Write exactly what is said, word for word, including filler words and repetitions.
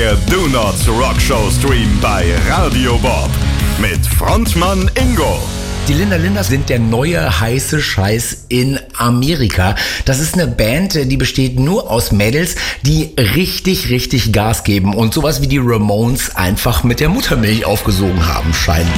Der Donuts Rockshow Stream bei Radio Bob mit Frontmann Ingo. Die Linda Linders sind der neue heiße Scheiß in Amerika. Das ist eine Band, die besteht nur aus Mädels, die richtig, richtig Gas geben und sowas wie die Ramones einfach mit der Muttermilch aufgesogen haben, scheinbar.